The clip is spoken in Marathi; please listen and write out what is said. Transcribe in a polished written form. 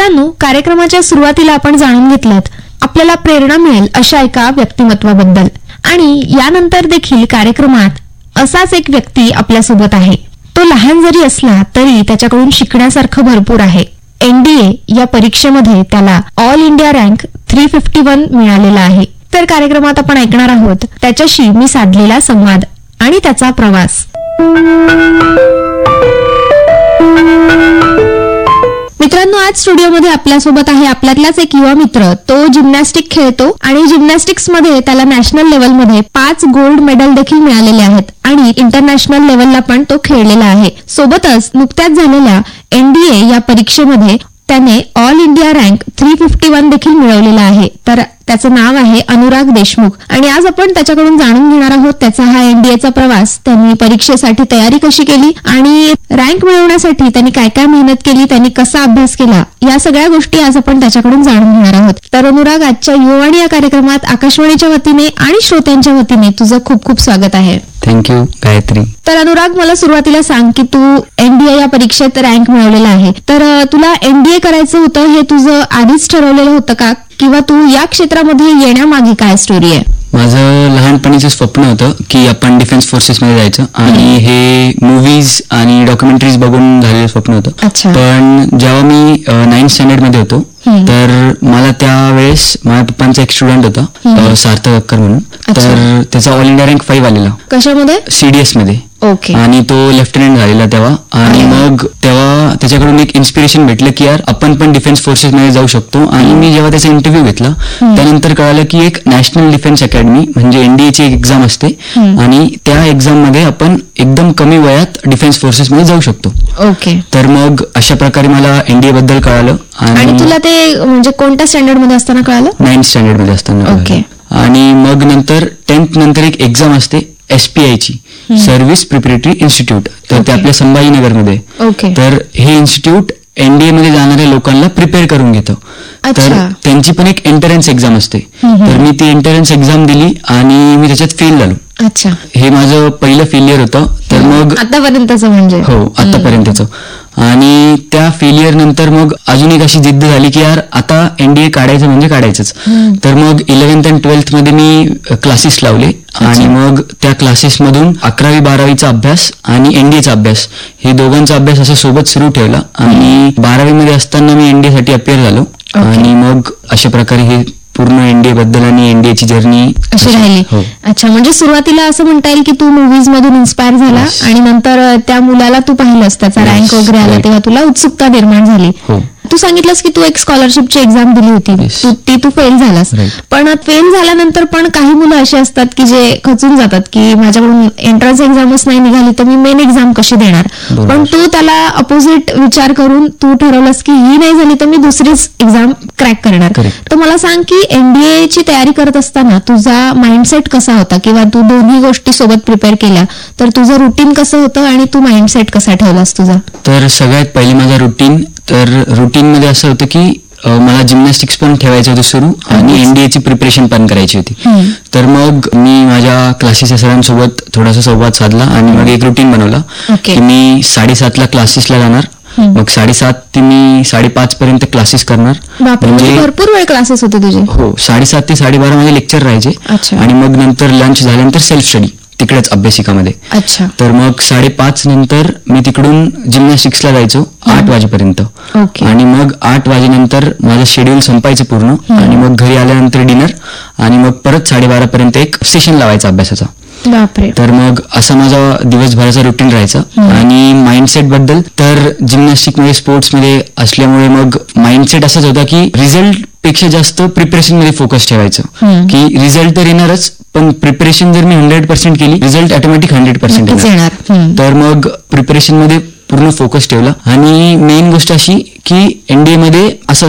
मित्रांनो, कार्यक्रमाच्या सुरुवातीला आपण जाणून घेतलं आपल्याला प्रेरणा मिळेल अशा एका व्यक्तिमत्वाबद्दल, आणि यानंतर देखील कार्यक्रमात असाच एक व्यक्ती आपल्यासोबत आहे. तो लहान जरी असला तरी त्याच्याकडून शिकण्यासारखं भरपूर आहे. NDA या परीक्षेमध्ये त्याला ऑल इंडिया रँक 351 मिळालेला आहे. तर कार्यक्रमात आपण ऐकणार आहोत त्याच्याशी मी साधलेला संवाद आणि त्याचा प्रवास. मित्रांनो, आज स्टुडिओमध्ये आपल्यासोबत आहे आपल्यातलाच एक युवा मित्र. तो जिम्नॅस्टिक खेळतो आणि जिम्नॅस्टिक्स मध्ये त्याला नॅशनल लेवलमध्ये 5 गोल्ड मेडल देखील मिळालेले आहेत आणि इंटरनॅशनल लेवलला पण तो खेळलेला आहे. सोबतच नुकत्याच झालेल्या NDA या परीक्षेमध्ये त्याने ऑल इंडिया रँक 351 देखील मिळवलेला आहे. तर त्याचं नाव आहे अनुराग देशमुख आणि आज आपण त्याच्याकडून जाणून घेणार आहोत त्याचा हा NDAचा प्रवास. त्यांनी परीक्षेसाठी तयारी कशी केली आणि रँक मिळवण्यासाठी त्यांनी काय काय मेहनत केली, त्यांनी कसा अभ्यास केला, या सगळ्या गोष्टी आज आपण त्याच्याकडून जाणून घेणार आहोत. तर अनुराग, आजच्या युवावाणी या कार्यक्रमात आकाशवाणीच्या वतीने आणि श्रोत्यांच्या वतीने तुझं खूप खूप स्वागत आहे. थँक्यू गायत्री. तर अनुराग, मला सुरुवातीला सांग की तू NDA या परीक्षेत रँक मिळवलेला आहे. तर तुला NDA करायचं होतं हे तुझं आधीच ठरवलेलं होतं का, किंवा तू या क्षेत्रामध्ये येण्यामागे काय स्टोरी आहे? माझं लहानपणीचं स्वप्न होतं की आपण डिफेन्स फोर्सेस मध्ये जायचं, आणि हे मूवीज आणि डॉक्युमेंटरीज बघून झालेलं स्वप्न होतं. पण जेव्हा मी 9th स्टँडर्ड मध्ये होतो तर मला त्यावेळेस माझ्या पप्पांचा एक स्टुडंट होता सार्थक अक्कर म्हणून. तर त्याचा ऑल इंडिया रँक 5 आलेला. कशामध्ये? CDS मध्ये. आणि तो लेफ्टनंट झालेला तेव्हा. आणि मग तेव्हा त्याच्याकडून एक इन्स्पिरेशन भेटलं की यार आपण पण डिफेन्स फोर्सेस मध्ये जाऊ शकतो. आणि मी जेव्हा त्याचा इंटरव्ह्यू घेतला त्यानंतर कळालं की एक नॅशनल डिफेन्स अकॅडमी म्हणजे NDA ची एक एक्झाम असते आणि त्या एक्झाम मध्ये आपण एकदम कमी वयात डिफेन्स फोर्सेस मध्ये जाऊ शकतो. तर मग अशा प्रकारे मला NDA बद्दल कळालं. आणि तुला ते म्हणजे कोणत्या स्टँडर्ड मध्ये असताना कळालं? 9th स्टँडर्ड मध्ये असताना. आणि मग नंतर 10th नंतर एक एक्झाम असते SPI ची, सर्व्हिस प्रिपरेटरी इन्स्टिट्यूट. तर ते आपल्या संभाजीनगरमध्ये. तर हे इन्स्टिट्यूट NDA मध्ये जाणाऱ्या लोकांना प्रिपेअर करून घेतं. तर त्यांची पण एक एंट्रन्स एक्झाम असते. तर मी ती एंट्रन्स एक्झाम दिली आणि मी त्याच्यात फेल झालो. हे माझं पहिलं फेलियर होतं. तर मग आतापर्यंतचं म्हणजे हो आतापर्यंतचं. आणि त्या फेलियर नंतर मग अजून एक अशी जिद्द झाली की यार आता NDA काढायचं म्हणजे काढायचंच. तर मग 11th आणि 12th मध्ये मी क्लासेस लावले आणि मग त्या क्लासेस मधून 11वी 12वीचा अभ्यास आणि NDAचा अभ्यास हे दोघांचा अभ्यास असं सोबत सुरू ठेवला. आणि 12वी मध्ये असताना मी NDA साठी अपिअर झालो. आणि मग अशा प्रकारे हे पूर्ण NDA बद्दल आणि NDA ची जर्नी अशी राहिली. अच्छा, म्हणजे सुरुवातीला असं म्हणता येईल की तू मूवीज मधून इन्स्पायर झाला आणि नंतर त्या मुलाला तू पाहिलंस, त्याचा रँक वगैरे आला तेव्हा तुला उत्सुकता निर्माण झाली. तू सांगितलंस की तू एक स्कॉलरशिपची एक्झाम दिली होती, तू फेल झालास. पण फेल झाल्यानंतर पण काही मुलं अशी असतात की जे खचून जातात की माझ्याकडून एंट्रन्स एक्झामच नाही निघाली तर मी मेन एक्झाम कशी देणार. पण तू त्याला अपोजिट विचार करून तू ठरवलंस की ही नाही झाली तर मी दुसरीच एक्झाम क्रॅक करणार. तर मला सांग की NDA ची तयारी करत असताना तुझा माइंडसेट कसा होता, किंवा तू दोन्ही गोष्टी सोबत प्रिपेअर केल्या तर तुझं रुटीन कसं होतं आणि तू माइंडसेट कसा ठेवलास तुझा? तर सगळ्यात पहिले माझा रुटीन. तर रुटीन मध्ये असं होतं की मला जिम्नॅस्टिक्स पण ठेवायचं होतं सुरू आणि NDA ची प्रिपरेशन पण करायची होती. तर मग मी माझ्या क्लासेसच्या सरांसोबत थोडासा संवाद साधला आणि मग एक रुटीन बनवला की मी 7:30 ला क्लासेसला जाणार. मग 7:30 ते मी 5:30 पर्यंत क्लासेस करणार. म्हणजे भरपूर वेळ क्लासेस होते तुझे? हो, 7:30 ते 12:30 माझे लेक्चर राहायचे. आणि मग नंतर लंच झाल्यानंतर सेल्फ स्टडी तिकडेच अभ्यासिकामध्ये. तर मग 5:30 नंतर मी तिकडून जिम्नॅस्टिक्सला जायचो 8 वाजेपर्यंत. आणि मग 8 वाजेनंतर माझं शेड्यूल संपायचं पूर्ण. आणि मग घरी आल्यानंतर डिनर आणि मग परत 12:30 पर्यंत एक सेशन लावायचा अभ्यासाचा. तर मग असा माझा दिवसभराचा रुटीन राहायचा. आणि माइंडसेट बद्दल तर जिम्नॅस्टिक मध्ये स्पोर्ट्स मध्ये असल्यामुळे मग माइंडसेट असाच होता की रिझल्ट पेक्षा जास्त प्रिपरेशन मध्ये फोकस ठेवायचं. की रिझल्ट तर येणारच, पण प्रिपरेशन जर मी 100% केली रिझल्ट ऑटोमॅटिक 100% येणार. तर मग प्रिपरेशन मध्ये पूर्ण फोकस ठेवला. आणि मेन गोष्ट अशी की NDA मध्ये असं